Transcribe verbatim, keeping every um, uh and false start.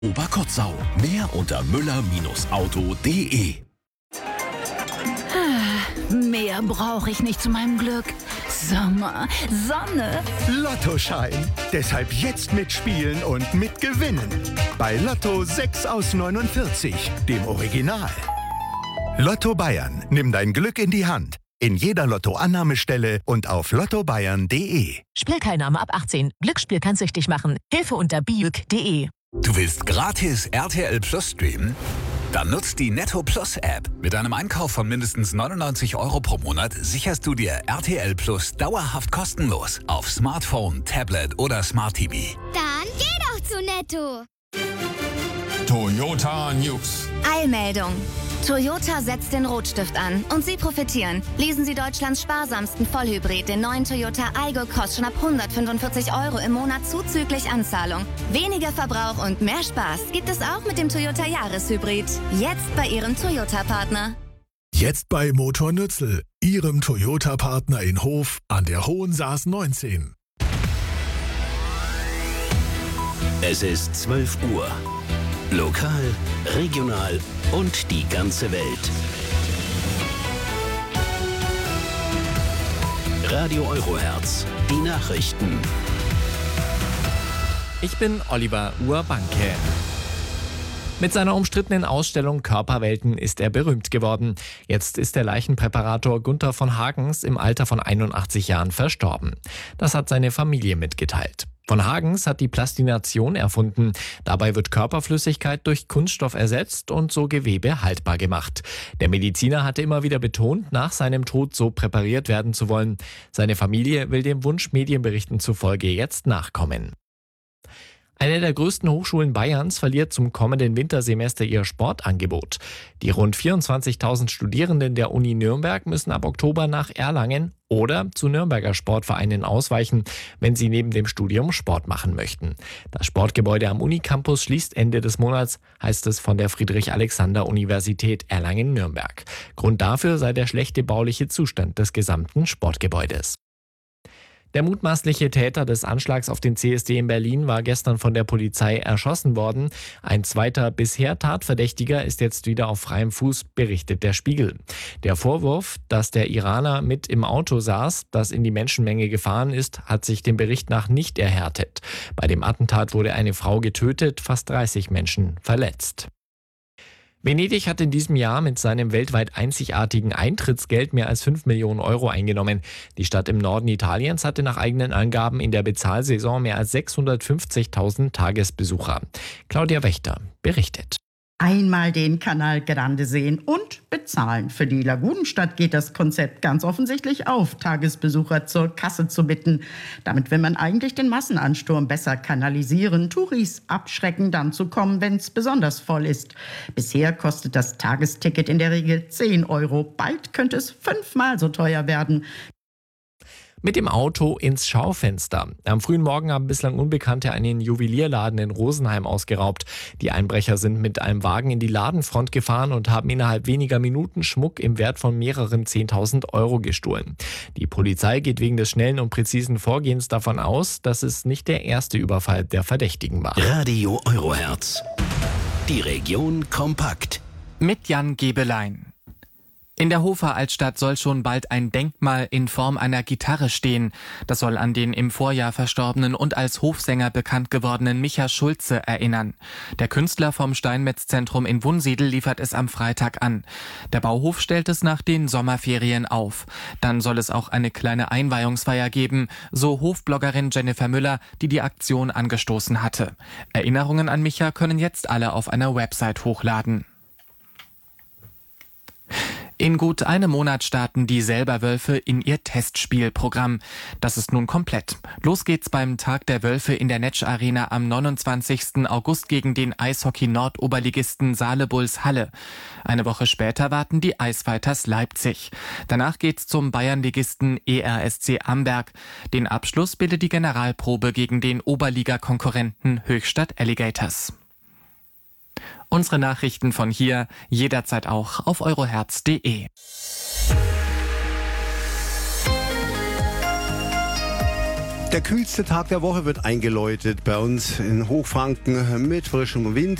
Oberkotzau. Mehr unter müller Auto punkt de. Mehr brauche ich nicht zu meinem Glück. Sommer, Sonne. Lottoschein. Deshalb jetzt mitspielen und mitgewinnen. Bei Lotto sechs aus neunundvierzig, dem Original. Lotto Bayern. Nimm dein Glück in die Hand. In jeder Lottoannahmestelle und auf lotto bayern punkt de. Spielteilnahme ab achtzehn. Glücksspiel kann süchtig machen. Hilfe unter biuk punkt de. Du willst gratis R T L Plus streamen? Dann nutzt die Netto Plus App. Mit einem Einkauf von mindestens neunundneunzig Euro pro Monat sicherst du dir R T L Plus dauerhaft kostenlos auf Smartphone, Tablet oder Smart T V. Dann geh doch zu Netto. Toyota News. Eilmeldung. Toyota setzt den Rotstift an und Sie profitieren. Leasen Sie Deutschlands sparsamsten Vollhybrid, den neuen Toyota Aygo Cross, schon ab hundertfünfundvierzig Euro im Monat zuzüglich Anzahlung. Weniger Verbrauch und mehr Spaß gibt es auch mit dem Toyota Jahreshybrid. Jetzt bei Ihrem Toyota-Partner. Jetzt bei Motor Nützel, Ihrem Toyota-Partner in Hof an der Hohensaas neunzehn. Es ist zwölf Uhr. Lokal, regional und die ganze Welt. Radio Eurohertz, die Nachrichten. Ich bin Oliver Urbanke. Mit seiner umstrittenen Ausstellung Körperwelten ist er berühmt geworden. Jetzt ist der Leichenpräparator Gunther von Hagens im Alter von einundachtzig Jahren verstorben. Das hat seine Familie mitgeteilt. Von Hagens hat die Plastination erfunden. Dabei wird Körperflüssigkeit durch Kunststoff ersetzt und so Gewebe haltbar gemacht. Der Mediziner hatte immer wieder betont, nach seinem Tod so präpariert werden zu wollen. Seine Familie will dem Wunsch Medienberichten zufolge jetzt nachkommen. Eine der größten Hochschulen Bayerns verliert zum kommenden Wintersemester ihr Sportangebot. Die rund vierundzwanzigtausend Studierenden der Uni Nürnberg müssen ab Oktober nach Erlangen oder zu Nürnberger Sportvereinen ausweichen, wenn sie neben dem Studium Sport machen möchten. Das Sportgebäude am Unicampus schließt Ende des Monats, heißt es von der Friedrich-Alexander-Universität Erlangen-Nürnberg. Grund dafür sei der schlechte bauliche Zustand des gesamten Sportgebäudes. Der mutmaßliche Täter des Anschlags auf den C S D in Berlin war gestern von der Polizei erschossen worden. Ein zweiter bisher Tatverdächtiger ist jetzt wieder auf freiem Fuß, berichtet der Spiegel. Der Vorwurf, dass der Iraner mit im Auto saß, das in die Menschenmenge gefahren ist, hat sich dem Bericht nach nicht erhärtet. Bei dem Attentat wurde eine Frau getötet, fast dreißig Menschen verletzt. Venedig hat in diesem Jahr mit seinem weltweit einzigartigen Eintrittsgeld mehr als fünf Millionen Euro eingenommen. Die Stadt im Norden Italiens hatte nach eigenen Angaben in der Bezahlsaison mehr als sechshundertfünfzigtausend Tagesbesucher. Claudia Wächter berichtet. Einmal den Canal Grande sehen und bezahlen. Für die Lagunenstadt geht das Konzept ganz offensichtlich auf, Tagesbesucher zur Kasse zu bitten. Damit will man eigentlich den Massenansturm besser kanalisieren, Touris abschrecken, dann zu kommen, wenn es besonders voll ist. Bisher kostet das Tagesticket in der Regel zehn Euro. Bald könnte es fünfmal so teuer werden. Mit dem Auto ins Schaufenster. Am frühen Morgen haben bislang Unbekannte einen Juwelierladen in Rosenheim ausgeraubt. Die Einbrecher sind mit einem Wagen in die Ladenfront gefahren und haben innerhalb weniger Minuten Schmuck im Wert von mehreren zehntausend Euro gestohlen. Die Polizei geht wegen des schnellen und präzisen Vorgehens davon aus, dass es nicht der erste Überfall der Verdächtigen war. Radio Eurohertz. Die Region kompakt. Mit Jan Gebelein. In der Hofer Altstadt soll schon bald ein Denkmal in Form einer Gitarre stehen. Das soll an den im Vorjahr verstorbenen und als Hofsänger bekannt gewordenen Micha Schulze erinnern. Der Künstler vom Steinmetz-Zentrum in Wunsiedel liefert es am Freitag an. Der Bauhof stellt es nach den Sommerferien auf. Dann soll es auch eine kleine Einweihungsfeier geben, so Hofbloggerin Jennifer Müller, die die Aktion angestoßen hatte. Erinnerungen an Micha können jetzt alle auf einer Website hochladen. In gut einem Monat starten die Selberwölfe in ihr Testspielprogramm. Das ist nun komplett. Los geht's beim Tag der Wölfe in der Netsch Arena am neunundzwanzigsten August gegen den Eishockey-Nord-Oberligisten Saale-Bulls Halle. Eine Woche später warten die Eisfighters Leipzig. Danach geht's zum Bayernligisten E R S C Amberg. Den Abschluss bildet die Generalprobe gegen den Oberliga-Konkurrenten Höchstadt Alligators. Unsere Nachrichten von hier jederzeit auch auf eurohertz punkt de. Der kühlste Tag der Woche wird eingeläutet bei uns in Hochfranken mit frischem Wind.